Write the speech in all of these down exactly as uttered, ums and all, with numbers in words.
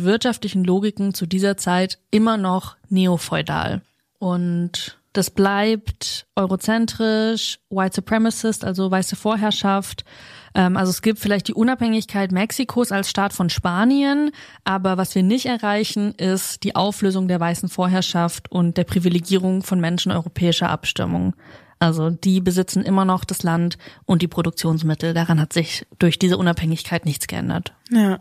wirtschaftlichen Logiken zu dieser Zeit immer noch neofeudal. Und das bleibt eurozentrisch, white supremacist, also weiße Vorherrschaft. Also es gibt vielleicht die Unabhängigkeit Mexikos als Staat von Spanien, aber was wir nicht erreichen, ist die Auflösung der weißen Vorherrschaft und der Privilegierung von Menschen europäischer Abstammung. Also die besitzen immer noch das Land und die Produktionsmittel. Daran hat sich durch diese Unabhängigkeit nichts geändert. Ja.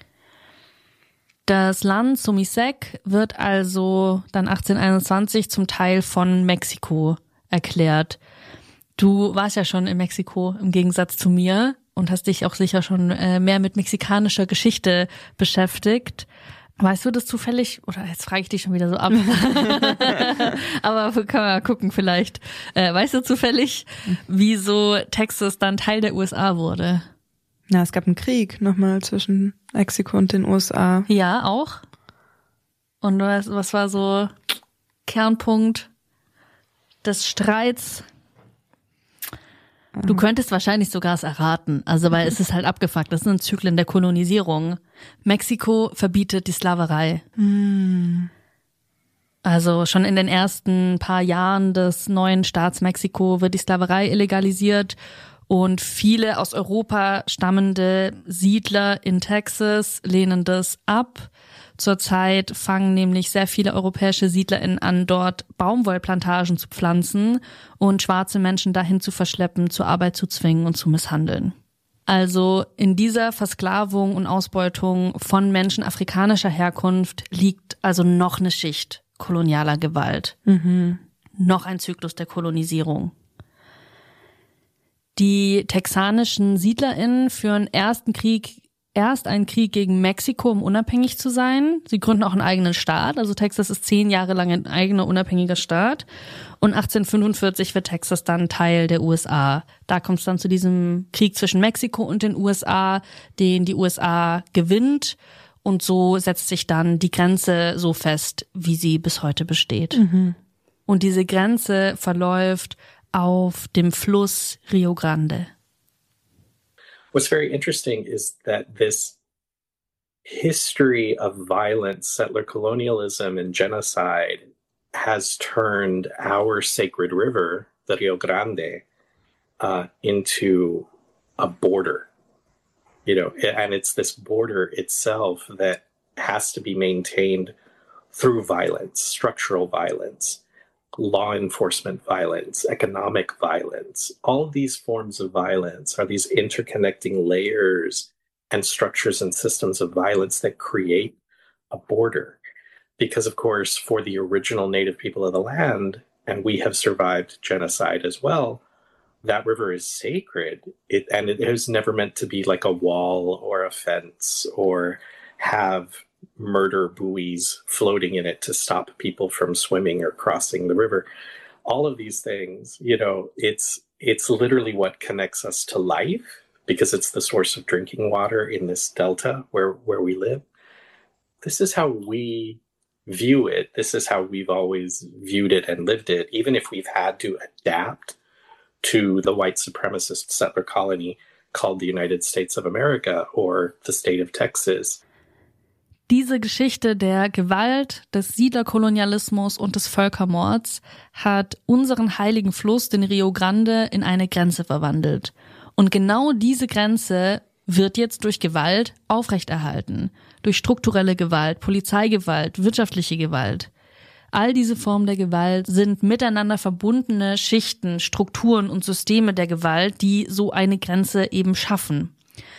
Das Land Sumisec wird also dann achtzehnhunderteinundzwanzig zum Teil von Mexiko erklärt. Du warst ja schon in Mexiko im Gegensatz zu mir und hast dich auch sicher schon äh, mehr mit mexikanischer Geschichte beschäftigt. Weißt du das zufällig? Oder jetzt frage ich dich schon wieder so ab. Aber können wir mal gucken vielleicht. Äh, weißt du zufällig, wieso Texas dann Teil der U S A wurde? Na, es gab einen Krieg nochmal zwischen Mexiko und den U S A. Ja, auch. Und was, was war so Kernpunkt des Streits? Du könntest wahrscheinlich sogar es erraten, also weil es ist halt abgefuckt, das sind Zyklen der Kolonisierung. Mexiko verbietet die Sklaverei. Mm. Also schon in den ersten paar Jahren des neuen Staats Mexiko wird die Sklaverei illegalisiert und viele aus Europa stammende Siedler in Texas lehnen das ab. Zurzeit fangen nämlich sehr viele europäische SiedlerInnen an, dort Baumwollplantagen zu pflanzen und schwarze Menschen dahin zu verschleppen, zur Arbeit zu zwingen und zu misshandeln. Also in dieser Versklavung und Ausbeutung von Menschen afrikanischer Herkunft liegt also noch eine Schicht kolonialer Gewalt. Mhm. Noch ein Zyklus der Kolonisierung. Die texanischen SiedlerInnen führen ersten Krieg Erst einen Krieg gegen Mexiko, um unabhängig zu sein. Sie gründen auch einen eigenen Staat. Also Texas ist zehn Jahre lang ein eigener unabhängiger Staat. Und achtzehnhundertfünfundvierzig wird Texas dann Teil der U S A. Da kommt es dann zu diesem Krieg zwischen Mexiko und den U S A, den die U S A gewinnt. Und so setzt sich dann die Grenze so fest, wie sie bis heute besteht. Mhm. Und diese Grenze verläuft auf dem Fluss Rio Grande. What's very interesting is that this history of violence, settler colonialism, and genocide has turned our sacred river, the Rio Grande, uh, into a border. You know, and it's this border itself that has to be maintained through violence, structural violence, law enforcement violence, economic violence. All of these forms of violence are these interconnecting layers and structures and systems of violence that create a border. Because, of course, for the original native people of the land, and we have survived genocide as well, that river is sacred. It, and it is never meant to be like a wall or a fence or have murder buoys floating in it to stop people from swimming or crossing the river. All of these things, you know, it's it's literally what connects us to life because it's the source of drinking water in this delta where, where we live. This is how we view it. This is how we've always viewed it and lived it, even if we've had to adapt to the white supremacist settler colony called the United States of America or the state of Texas. Diese Geschichte der Gewalt, des Siedlerkolonialismus und des Völkermords hat unseren heiligen Fluss, den Rio Grande, in eine Grenze verwandelt. Und genau diese Grenze wird jetzt durch Gewalt aufrechterhalten. Durch strukturelle Gewalt, Polizeigewalt, wirtschaftliche Gewalt. All diese Formen der Gewalt sind miteinander verbundene Schichten, Strukturen und Systeme der Gewalt, die so eine Grenze eben schaffen.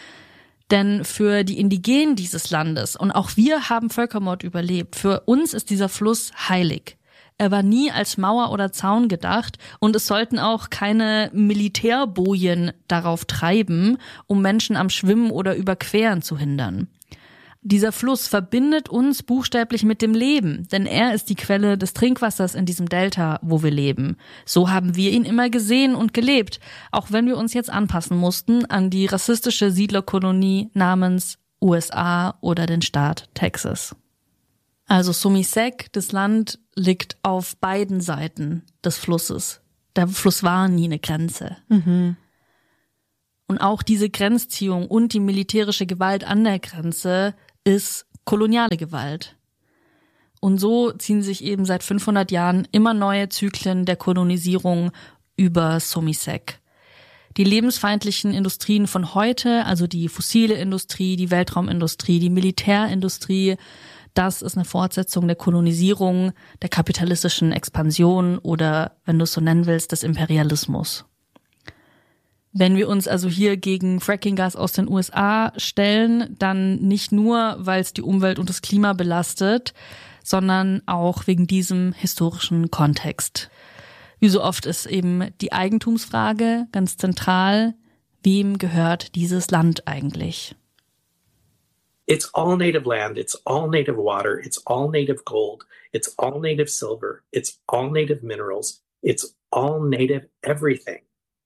Denn für die Indigenen dieses Landes, und auch wir haben Völkermord überlebt, für uns ist dieser Fluss heilig. Er war nie als Mauer oder Zaun gedacht und es sollten auch keine Militärbojen darauf treiben, um Menschen am Schwimmen oder Überqueren zu hindern. Dieser Fluss verbindet uns buchstäblich mit dem Leben, denn er ist die Quelle des Trinkwassers in diesem Delta, wo wir leben. So haben wir ihn immer gesehen und gelebt, auch wenn wir uns jetzt anpassen mussten an die rassistische Siedlerkolonie namens U S A oder den Staat Texas. Also Sumisec, das Land, liegt auf beiden Seiten des Flusses. Der Fluss war nie eine Grenze. Mhm. Und auch diese Grenzziehung und die militärische Gewalt an der Grenze ist koloniale Gewalt. Und so ziehen sich eben seit fünfhundert Jahren immer neue Zyklen der Kolonisierung über Somisec. Die lebensfeindlichen Industrien von heute, also die fossile Industrie, die Weltraumindustrie, die Militärindustrie, das ist eine Fortsetzung der Kolonisierung, der kapitalistischen Expansion oder, wenn du es so nennen willst, des Imperialismus. Wenn wir uns also hier gegen Frackinggas aus den U S A stellen, dann nicht nur, weil es die Umwelt und das Klima belastet, sondern auch wegen diesem historischen Kontext. Wie so oft ist eben die Eigentumsfrage ganz zentral. Wem gehört dieses Land eigentlich? It's all native land, it's all native water, it's all native gold, it's all native silver, it's all native minerals, it's all native everything.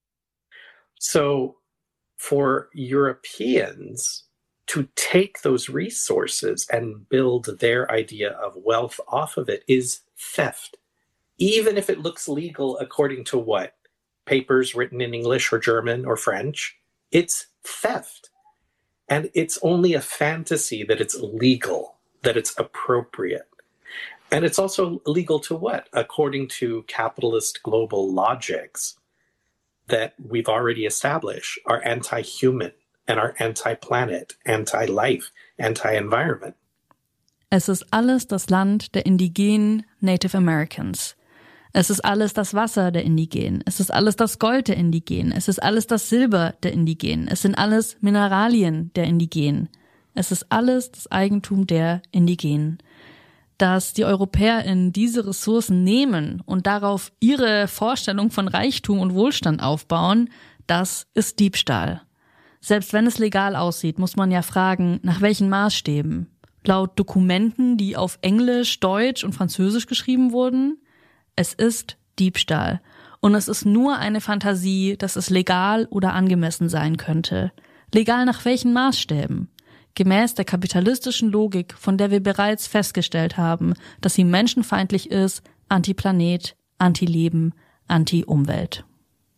So for Europeans to take those resources and build their idea of wealth off of it is theft. Even if it looks legal according to what? Papers written in English or German or French, it's theft. And it's only a fantasy that it's legal, that it's appropriate. And it's also legal to what? According to capitalist global logics that we've already established are anti-human and are anti-planet, anti-life, anti-environment. Es ist alles das Land der indigenen Native Americans. Es ist alles das Wasser der Indigenen. Es ist alles das Gold der Indigenen. Es ist alles das Silber der Indigenen. Es sind alles Mineralien der Indigenen. Es ist alles das Eigentum der Indigenen. Dass die EuropäerInnen diese Ressourcen nehmen und darauf ihre Vorstellung von Reichtum und Wohlstand aufbauen, das ist Diebstahl. Selbst wenn es legal aussieht, muss man ja fragen, nach welchen Maßstäben? Laut Dokumenten, die auf Englisch, Deutsch und Französisch geschrieben wurden? Es ist Diebstahl. Und es ist nur eine Fantasie, dass es legal oder angemessen sein könnte. Legal nach welchen Maßstäben? Gemäß der kapitalistischen Logik, von der wir bereits festgestellt haben, dass sie menschenfeindlich ist, Anti-Planet, Anti-Leben, Anti-Umwelt.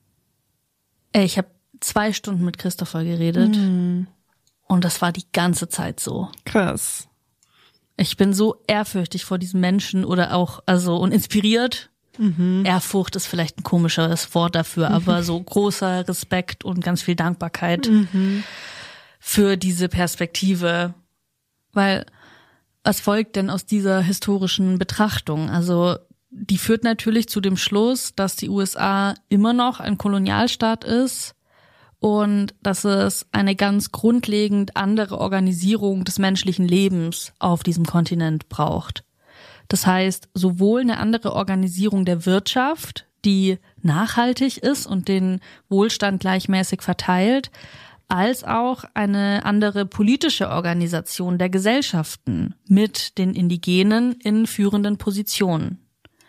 Ey, ich habe zwei Stunden mit Christopher geredet mm. und das war die ganze Zeit so. Krass. Ich bin so ehrfürchtig vor diesem Menschen oder auch, also, und inspiriert. Mhm. Ehrfurcht ist vielleicht ein komisches Wort dafür, mhm. aber so großer Respekt und ganz viel Dankbarkeit mhm. für diese Perspektive. Weil, was folgt denn aus dieser historischen Betrachtung? Also, die führt natürlich zu dem Schluss, dass die U S A immer noch ein Kolonialstaat ist und dass es eine ganz grundlegend andere Organisierung des menschlichen Lebens auf diesem Kontinent braucht. Das heißt, sowohl eine andere Organisierung der Wirtschaft, die nachhaltig ist und den Wohlstand gleichmäßig verteilt, als auch eine andere politische Organisation der Gesellschaften mit den Indigenen in führenden Positionen.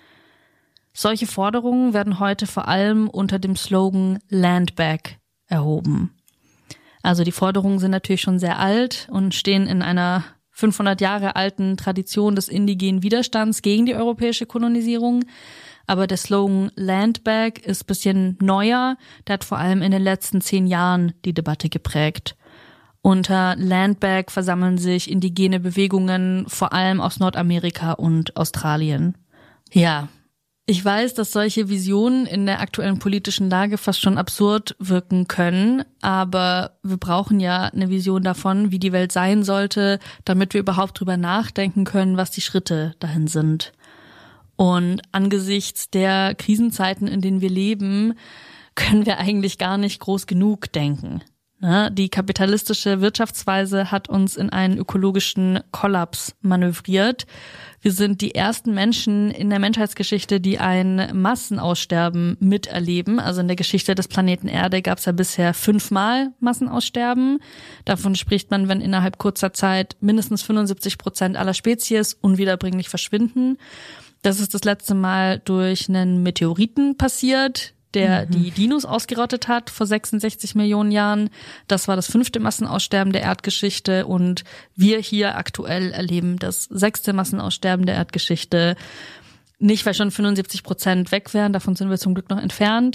Solche Forderungen werden heute vor allem unter dem Slogan Land Back erhoben. Also die Forderungen sind natürlich schon sehr alt und stehen in einer fünfhundert Jahre alten Tradition des indigenen Widerstands gegen die europäische Kolonisierung. Aber der Slogan Land Back ist ein bisschen neuer. Der hat vor allem in den letzten zehn Jahren die Debatte geprägt. Unter Land Back versammeln sich indigene Bewegungen vor allem aus Nordamerika und Australien. Ja, ich weiß, dass solche Visionen in der aktuellen politischen Lage fast schon absurd wirken können, aber wir brauchen ja eine Vision davon, wie die Welt sein sollte, damit wir überhaupt drüber nachdenken können, was die Schritte dahin sind. Und angesichts der Krisenzeiten, in denen wir leben, können wir eigentlich gar nicht groß genug denken. Die kapitalistische Wirtschaftsweise hat uns in einen ökologischen Kollaps manövriert. Wir sind die ersten Menschen in der Menschheitsgeschichte, die ein Massenaussterben miterleben. Also in der Geschichte des Planeten Erde gab es ja bisher fünfmal Massenaussterben. Davon spricht man, wenn innerhalb kurzer Zeit mindestens fünfundsiebzig Prozent aller Spezies unwiederbringlich verschwinden. Das ist das letzte Mal durch einen Meteoriten passiert, der mhm. die Dinos ausgerottet hat vor sechsundsechzig Millionen Jahren. Das war das fünfte Massenaussterben der Erdgeschichte und wir hier aktuell erleben das sechste Massenaussterben der Erdgeschichte. Nicht, weil schon fünfundsiebzig Prozent weg wären, davon sind wir zum Glück noch entfernt,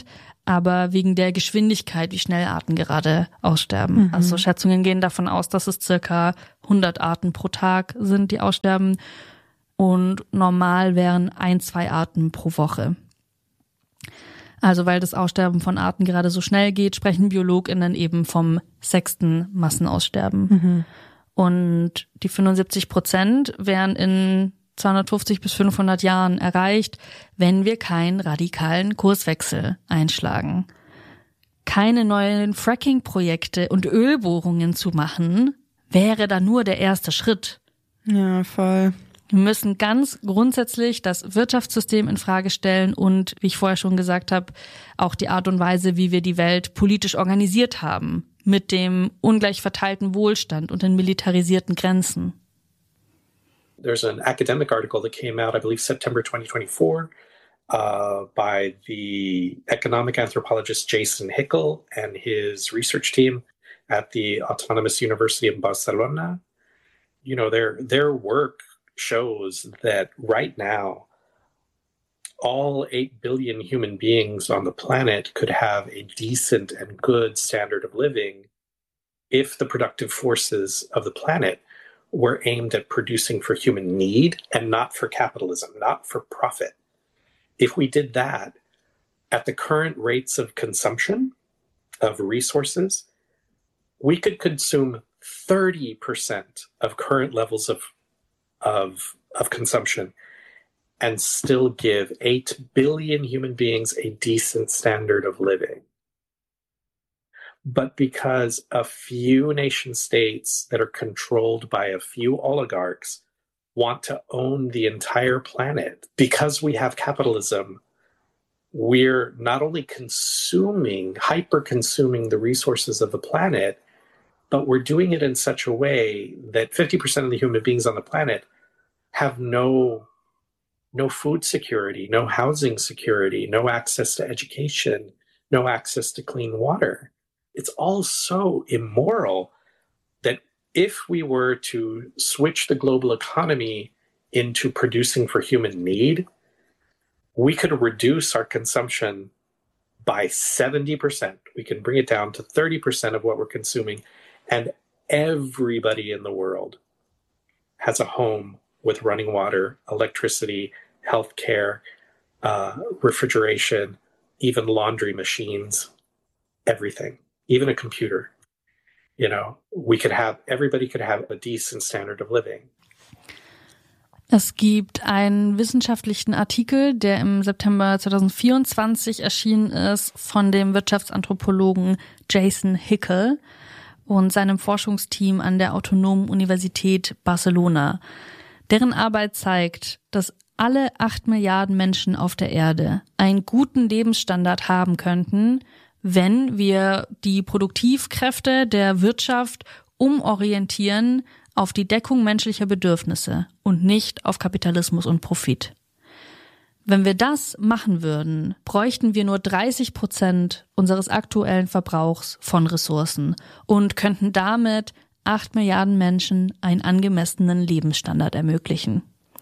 aber wegen der Geschwindigkeit, wie schnell Arten gerade aussterben. Mhm. Also Schätzungen gehen davon aus, dass es circa hundert Arten pro Tag sind, die aussterben. Und normal wären ein, zwei Arten pro Woche. Also weil das Aussterben von Arten gerade so schnell geht, sprechen BiologInnen eben vom sechsten Massenaussterben. Mhm. Und die fünfundsiebzig Prozent wären in zweihundertfünfzig bis fünfhundert Jahren erreicht, wenn wir keinen radikalen Kurswechsel einschlagen. Keine neuen Fracking-Projekte und Ölbohrungen zu machen, wäre da nur der erste Schritt. Ja, voll. Wir müssen ganz grundsätzlich das Wirtschaftssystem in Frage stellen und, wie ich vorher schon gesagt habe, auch die Art und Weise, wie wir die Welt politisch organisiert haben, mit dem ungleich verteilten Wohlstand und den militarisierten Grenzen. There's an academic article that came out, I believe, September twenty twenty-four, uh, by the economic anthropologist Jason Hickel and his research team at the Autonomous University of Barcelona. You know, their their work shows that right now, all eight billion human beings on the planet could have a decent and good standard of living if the productive forces of the planet were aimed at producing for human need and not for capitalism, not for profit. If we did that at the current rates of consumption of resources, we could consume thirty percent of current levels of, of, of consumption and still give eight billion human beings a decent standard of living. But because a few nation states that are controlled by a few oligarchs want to own the entire planet, because we have capitalism, we're not only consuming, hyper-consuming the resources of the planet, but we're doing it in such a way that fifty percent of the human beings on the planet have no, no food security, no housing security, no access to education, no access to clean water. It's all so immoral that if we were to switch the global economy into producing for human need, we could reduce our consumption by seventy percent. We can bring it down to thirty percent of what we're consuming. And everybody in the world has a home with running water, electricity, healthcare, uh, refrigeration, even laundry machines, everything. Even a computer, you know, we could have, everybody could have a decent standard of living. Es gibt einen wissenschaftlichen Artikel, der im September zwanzig vierundzwanzig erschienen ist, von dem Wirtschaftsanthropologen Jason Hickel und seinem Forschungsteam an der Autonomen Universität Barcelona. Deren Arbeit zeigt, dass alle acht Milliarden Menschen auf der Erde einen guten Lebensstandard haben könnten, wenn wir die Produktivkräfte der Wirtschaft umorientieren auf die Deckung menschlicher Bedürfnisse und nicht auf Kapitalismus und Profit. Wenn wir das machen würden, bräuchten wir nur dreißig Prozent unseres aktuellen Verbrauchs von Ressourcen und könnten damit acht Milliarden Menschen einen angemessenen Lebensstandard ermöglichen.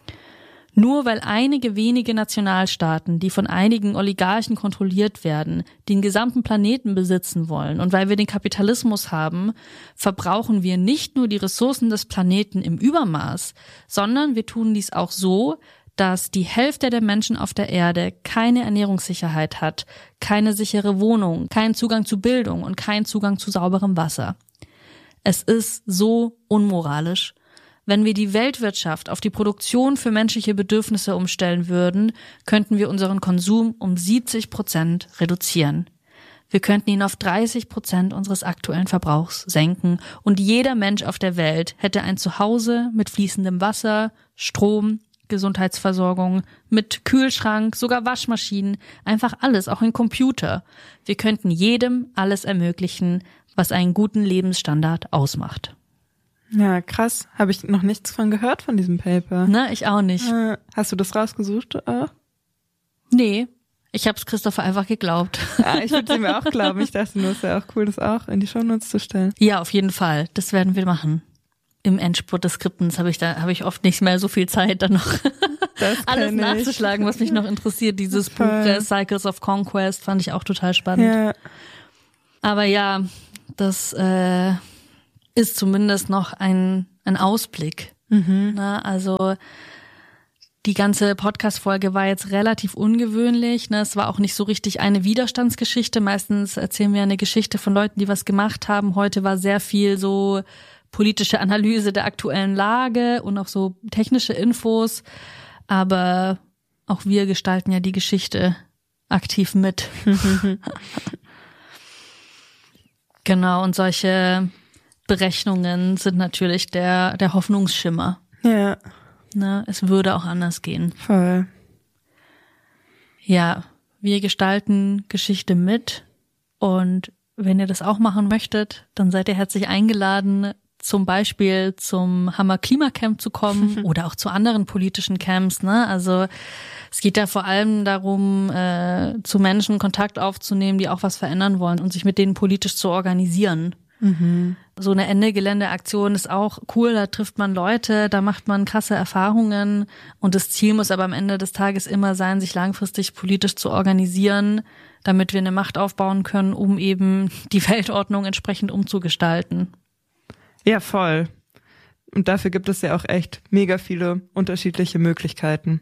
Nur weil einige wenige Nationalstaaten, die von einigen Oligarchen kontrolliert werden, den gesamten Planeten besitzen wollen und weil wir den Kapitalismus haben, verbrauchen wir nicht nur die Ressourcen des Planeten im Übermaß, sondern wir tun dies auch so, dass die Hälfte der Menschen auf der Erde keine Ernährungssicherheit hat, keine sichere Wohnung, keinen Zugang zu Bildung und keinen Zugang zu sauberem Wasser. Es ist so unmoralisch. Wenn wir die Weltwirtschaft auf die Produktion für menschliche Bedürfnisse umstellen würden, könnten wir unseren Konsum um siebzig Prozent reduzieren. Wir könnten ihn auf dreißig Prozent unseres aktuellen Verbrauchs senken und jeder Mensch auf der Welt hätte ein Zuhause mit fließendem Wasser, Strom, Gesundheitsversorgung, mit Kühlschrank, sogar Waschmaschinen, einfach alles, auch ein Computer. Wir könnten jedem alles ermöglichen, was einen guten Lebensstandard ausmacht. Ja, krass. Habe ich noch nichts von gehört von diesem Paper. Na, ich auch nicht. Äh, hast du das rausgesucht? Äh? Nee, ich habe es Christopher einfach geglaubt. Ja, ich würde es ihm auch glauben. Ich dachte nur, es wäre auch cool, das auch in die Shownotes zu stellen. Ja, auf jeden Fall. Das werden wir machen. Im Endspurt des Skriptens habe ich da habe ich oft nicht mehr so viel Zeit dann noch. Das alles kenn ich. nachzuschlagen, was mich noch interessiert. Dieses Buch Voll. äh, Cycles of Conquest fand ich auch total spannend. Ja. Aber ja, das äh, ist zumindest noch ein, ein Ausblick. Mhm. Ne? Also die ganze Podcast-Folge war jetzt relativ ungewöhnlich. Ne? Es war auch nicht so richtig eine Widerstandsgeschichte. Meistens erzählen wir eine Geschichte von Leuten, die was gemacht haben. Heute war sehr viel so politische Analyse der aktuellen Lage und auch so technische Infos. Aber auch wir gestalten ja die Geschichte aktiv mit. Genau, und solche Berechnungen sind natürlich der, der Hoffnungsschimmer. Ja, Ne? Es würde auch anders gehen. voll. Ja, wir gestalten Geschichte mit. Und wenn ihr das auch machen möchtet, dann seid ihr herzlich eingeladen, zum Beispiel zum Hammer Klimacamp zu kommen oder auch zu anderen politischen Camps. Ne? Also es geht ja vor allem darum, äh, zu Menschen Kontakt aufzunehmen, die auch was verändern wollen und sich mit denen politisch zu organisieren. Mhm. So eine Ende-Gelände-Aktion ist auch cool, da trifft man Leute, da macht man krasse Erfahrungen und das Ziel muss aber am Ende des Tages immer sein, sich langfristig politisch zu organisieren, damit wir eine Macht aufbauen können, um eben die Weltordnung entsprechend umzugestalten. Ja, voll. Und dafür gibt es ja auch echt mega viele unterschiedliche Möglichkeiten.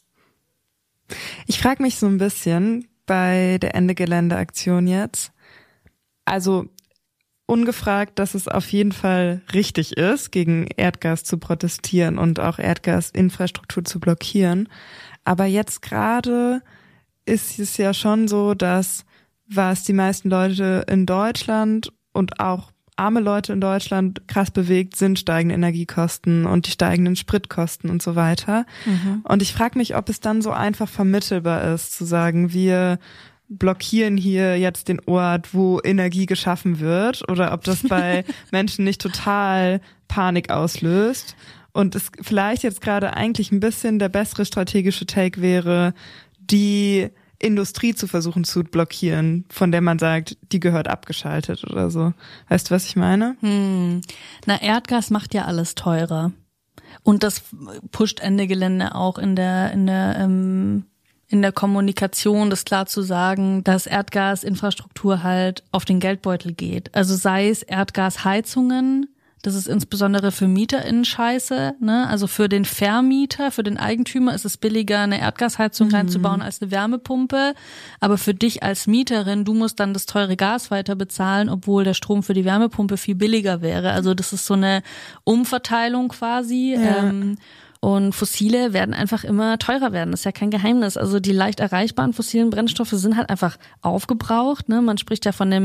Ich frage mich so ein bisschen bei der Ende-Gelände-Aktion jetzt, also ungefragt, dass es auf jeden Fall richtig ist, gegen Erdgas zu protestieren und auch Erdgasinfrastruktur zu blockieren. Aber jetzt gerade ist es ja schon so, dass was die meisten Leute in Deutschland und auch arme Leute in Deutschland krass bewegt, sind steigende Energiekosten und die steigenden Spritkosten und so weiter. Mhm. Und ich frage mich, ob es dann so einfach vermittelbar ist, zu sagen, wir blockieren hier jetzt den Ort, wo Energie geschaffen wird, oder ob das bei Menschen nicht total Panik auslöst. Und es vielleicht jetzt gerade eigentlich ein bisschen der bessere strategische Take wäre, die Industrie zu versuchen zu blockieren, von der man sagt, die gehört abgeschaltet oder so. Weißt du, was ich meine? Hm. Na, Erdgas macht ja alles teurer. Und das pusht Ende Gelände auch in der, in der, ähm, in der Kommunikation, das klar zu sagen, dass Erdgasinfrastruktur halt auf den Geldbeutel geht. Also sei es Erdgasheizungen, das ist insbesondere für MieterInnen scheiße, ne? Also für den Vermieter, für den Eigentümer ist es billiger, eine Erdgasheizung mhm. reinzubauen als eine Wärmepumpe. Aber für dich als Mieterin, du musst dann das teure Gas weiter bezahlen, obwohl der Strom für die Wärmepumpe viel billiger wäre. Also das ist so eine Umverteilung quasi. Ja. Ähm, Und fossile werden einfach immer teurer werden. Das ist ja kein Geheimnis. Also die leicht erreichbaren fossilen Brennstoffe sind halt einfach aufgebraucht. Ne? Man spricht ja von dem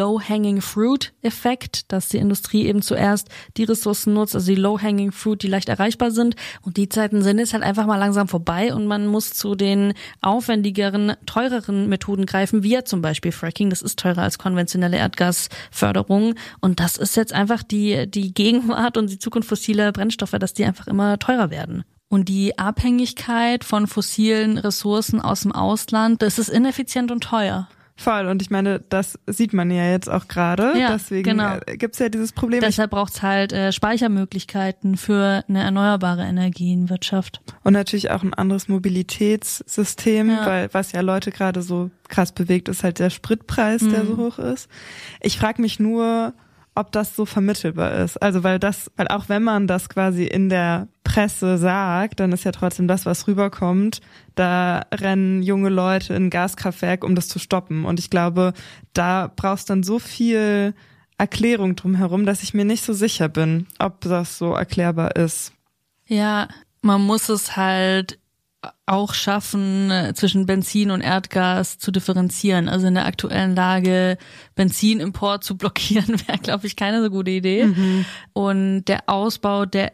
Low-Hanging-Fruit-Effekt, dass die Industrie eben zuerst die Ressourcen nutzt, also die Low-Hanging-Fruit, die leicht erreichbar sind. Und die Zeiten sind jetzt halt einfach mal langsam vorbei und man muss zu den aufwendigeren, teureren Methoden greifen, wie ja zum Beispiel Fracking. Das ist teurer als konventionelle Erdgasförderung. Und das ist jetzt einfach die, die Gegenwart und die Zukunft fossiler Brennstoffe, dass die einfach immer teurer werden. Und die Abhängigkeit von fossilen Ressourcen aus dem Ausland, das ist ineffizient und teuer. Voll. Und ich meine, das sieht man ja jetzt auch gerade. Ja, Deswegen genau. gibt's ja dieses Problem. Deshalb braucht's halt äh, Speichermöglichkeiten für eine erneuerbare Energienwirtschaft. Und natürlich auch ein anderes Mobilitätssystem, Ja. weil was ja Leute gerade so krass bewegt, ist halt der Spritpreis, Mhm. der so hoch ist. Ich frage mich nur, ob das so vermittelbar ist. Also weil das, weil auch wenn man das quasi in der Presse sagt, dann ist ja trotzdem das, was rüberkommt, da rennen junge Leute in ein Gaskraftwerk, um das zu stoppen. Und ich glaube, da brauchst dann so viel Erklärung drumherum, dass ich mir nicht so sicher bin, ob das so erklärbar ist. Ja, man muss es halt auch schaffen, zwischen Benzin und Erdgas zu differenzieren. Also in der aktuellen Lage Benzinimport zu blockieren, wäre, glaube ich, keine so gute Idee. Mhm. Und der Ausbau der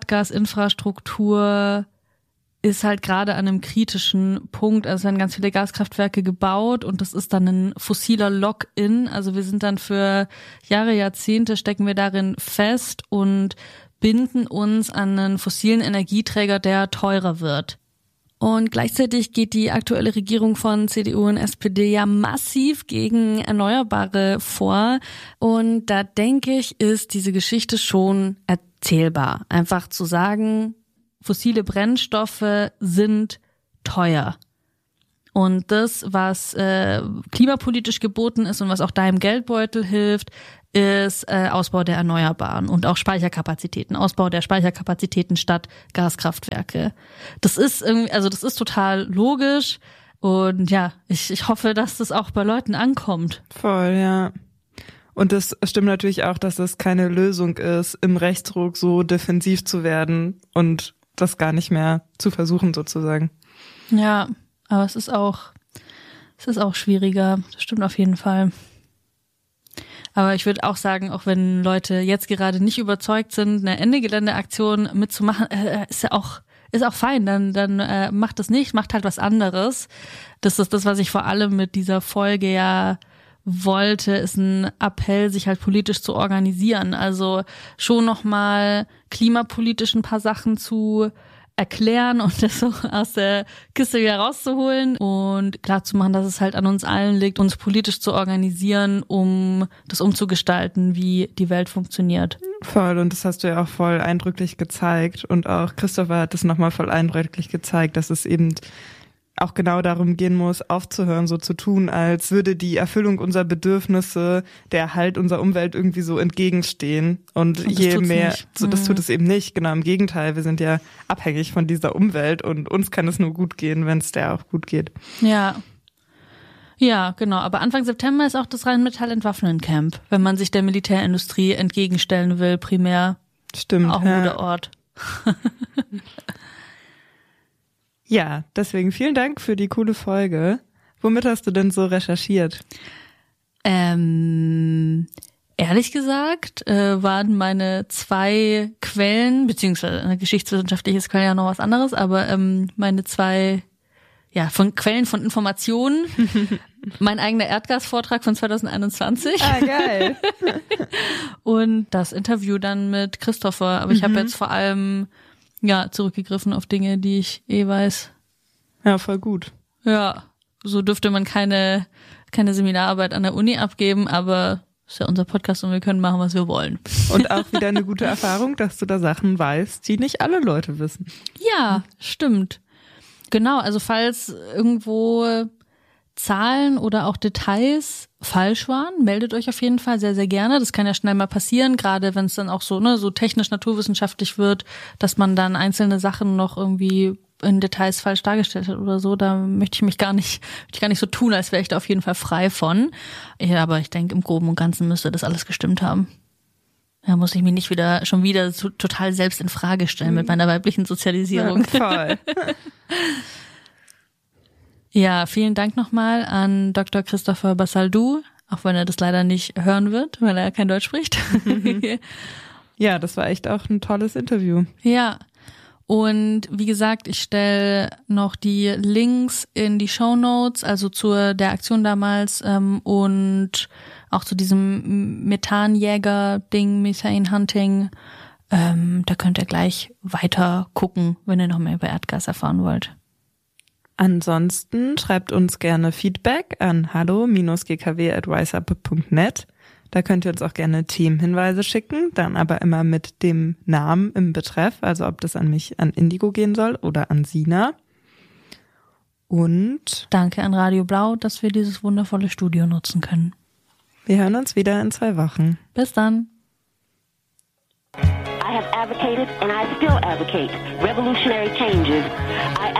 Erdgasinfrastruktur ist halt gerade an einem kritischen Punkt. Also es werden ganz viele Gaskraftwerke gebaut und das ist dann ein fossiler Lock-in. Also wir sind dann für Jahre, Jahrzehnte stecken wir darin fest und binden uns an einen fossilen Energieträger, der teurer wird. Und gleichzeitig geht die aktuelle Regierung von C D U und S P D ja massiv gegen Erneuerbare vor. Und da denke ich, ist diese Geschichte schon erzählbar. Einfach zu sagen, fossile Brennstoffe sind teuer. Und das, was äh, klimapolitisch geboten ist und was auch deinem Geldbeutel hilft, ist äh, Ausbau der Erneuerbaren und auch Speicherkapazitäten, Ausbau der Speicherkapazitäten statt Gaskraftwerke. Das ist irgendwie, also das ist total logisch und ja, ich, ich hoffe, dass das auch bei Leuten ankommt. Voll, ja. Und es stimmt natürlich auch, dass es keine Lösung ist, im Rechtsruck so defensiv zu werden und das gar nicht mehr zu versuchen sozusagen. Ja. Aber es ist auch, es ist auch schwieriger. Das stimmt auf jeden Fall. Aber ich würde auch sagen, auch wenn Leute jetzt gerade nicht überzeugt sind, eine Ende-Gelände-Aktion mitzumachen, äh, ist ja auch, ist auch fein. Dann, dann äh, macht das nicht, macht halt was anderes. Das ist das, was ich vor allem mit dieser Folge ja wollte, ist ein Appell, sich halt politisch zu organisieren. Also schon nochmal klimapolitisch ein paar Sachen zu erklären und das so aus der Kiste wieder rauszuholen und klar zu machen, dass es halt an uns allen liegt, uns politisch zu organisieren, um das umzugestalten, wie die Welt funktioniert. Voll, und das hast du ja auch voll eindrücklich gezeigt und auch Christopher hat das nochmal voll eindrücklich gezeigt, dass es eben auch genau darum gehen muss, aufzuhören, so zu tun, als würde die Erfüllung unserer Bedürfnisse der Erhalt unserer Umwelt irgendwie so entgegenstehen. Und, und je mehr, so, das tut es eben nicht. Genau, im Gegenteil, wir sind ja abhängig von dieser Umwelt und uns kann es nur gut gehen, wenn es der auch gut geht. Ja. Ja, genau. Aber Anfang September ist auch das Rheinmetall-Entwaffnen-Camp, wenn man sich der Militärindustrie entgegenstellen will, primär. Stimmt. Auch ein ja. guter Ort. Ja, deswegen vielen Dank für die coole Folge. Womit hast du denn so recherchiert? Ähm, ehrlich gesagt äh, waren meine zwei Quellen, beziehungsweise eine geschichtswissenschaftliche Quelle ja noch was anderes, aber ähm, meine zwei ja von Quellen von Informationen, mein eigener Erdgasvortrag von zwanzig einundzwanzig. Ah, geil. Und das Interview dann mit Christopher. Aber ich habe jetzt vor allem ja zurückgegriffen auf Dinge, die ich eh weiß. Ja, voll gut. Ja, so dürfte man keine keine Seminararbeit an der Uni abgeben, aber ist ja unser Podcast und wir können machen, was wir wollen. Und auch wieder eine gute Erfahrung, dass du da Sachen weißt, die nicht alle Leute wissen. Ja, stimmt. Genau, also falls irgendwo Zahlen oder auch Details falsch waren, meldet euch auf jeden Fall sehr, sehr gerne. Das kann ja schnell mal passieren, gerade wenn es dann auch so ne so technisch naturwissenschaftlich wird, dass man dann einzelne Sachen noch irgendwie in Details falsch dargestellt hat oder so. Da möchte ich mich gar nicht, möchte ich gar nicht so tun, als wäre ich da auf jeden Fall frei von. Ja, aber ich denke, im Groben und Ganzen müsste das alles gestimmt haben. Da muss ich mich nicht wieder schon wieder so total selbst in Frage stellen mit meiner weiblichen Sozialisierung. Ja, voll. Ja, vielen Dank nochmal an Doktor Christopher Basaldou, auch wenn er das leider nicht hören wird, weil er kein Deutsch spricht. Ja, das war echt auch ein tolles Interview. Ja, und wie gesagt, ich stelle noch die Links in die Shownotes, also zur der Aktion damals ähm, und auch zu diesem Methanjäger-Ding, Methane Hunting. Ähm, da könnt ihr gleich weiter gucken, wenn ihr noch mehr über Erdgas erfahren wollt. Ansonsten schreibt uns gerne Feedback an hallo g k w at riseup punkt net. Da könnt ihr uns auch gerne Themenhinweise schicken, dann aber immer mit dem Namen im Betreff, also ob das an mich, an Indigo gehen soll oder an Sina. Und danke an Radio Blau, dass wir dieses wundervolle Studio nutzen können. Wir hören uns wieder in zwei Wochen. Bis dann. I have advocated and I still advocate revolutionary changes. I